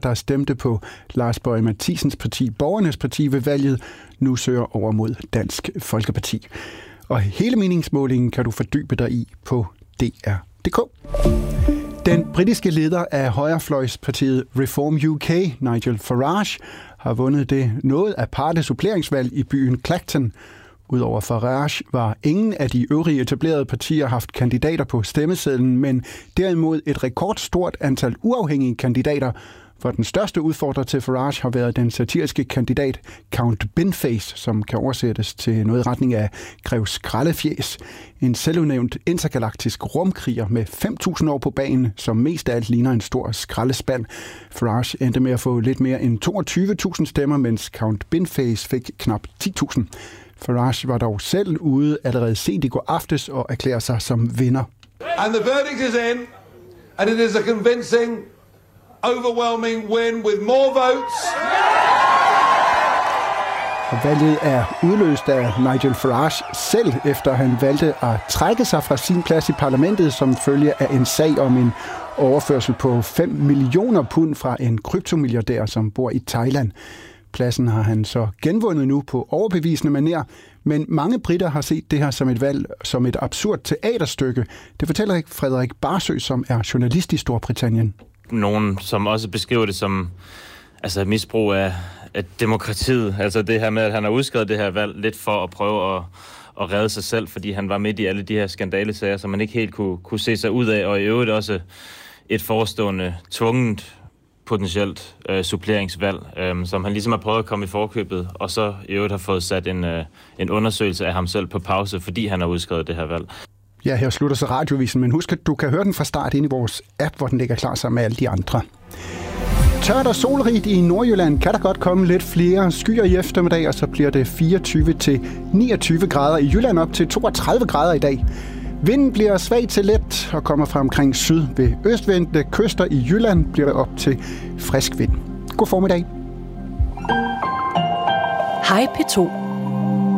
der stemte på Lars Boje Mathiesens parti, Borgernes Parti ved valget, nu søger over mod Dansk Folkeparti. Og hele meningsmålingen kan du fordybe dig i på DR.dk. Den britiske leder af højrefløjspartiet Reform UK, Nigel Farage, har vundet det noget aparte suppleringsvalg i byen Clacton. Udover Farage var ingen af de øvrige etablerede partier haft kandidater på stemmesedlen, men derimod et rekordstort antal uafhængige kandidater, hvor den største udfordrer til Farage har været den satiriske kandidat Count Binface, som kan oversættes til noget i retning af Grev Skraldefjæs. En selvudnævnt intergalaktisk rumkriger med 5.000 år på banen, som mest af alt ligner en stor skraldespand. Farage endte med at få lidt mere end 22.000 stemmer, mens Count Binface fik knap 10.000. Farage var dog selv ude allerede sent i går aftes og erklærer sig som vinder. And the verdict is in, and it is a convincing, overwhelming win with more votes. Og valget er udløst af Nigel Farage selv, efter han valgte at trække sig fra sin plads i parlamentet som følge af en sag om en overførsel på 5 millioner pund fra en kryptomilliardær, som bor i Thailand. Pladsen har han så genvundet nu på overbevisende manér, men mange briter har set det her som et valg, som et absurd teaterstykke. Det fortæller Frederik Barsø, som er journalist i Storbritannien. Nogen, som også beskriver det som misbrug af demokratiet. Altså det her med, at han har udskrevet det her valg lidt for at prøve at redde sig selv, fordi han var midt i alle de her skandalesager, som man ikke helt kunne se sig ud af, og i øvrigt også et forestående tvungent potentielt suppleringsvalg, som han ligesom har prøvet at komme i forkøbet, og så i øvrigt har fået sat en undersøgelse af ham selv på pause, fordi han har udskrevet det her valg. Ja, her slutter så radiovisen, men husk, at du kan høre den fra start ind i vores app, hvor den ligger klar sammen med alle de andre. Tørt og solrigt i Nordjylland kan der godt komme lidt flere skyer i eftermiddag, og så bliver det 24-29 grader i Jylland, op til 32 grader i dag. Vinden bliver svag til let og kommer fra omkring syd. Ved østvendte kyster i Jylland bliver det op til frisk vind. God formiddag. Hej P2.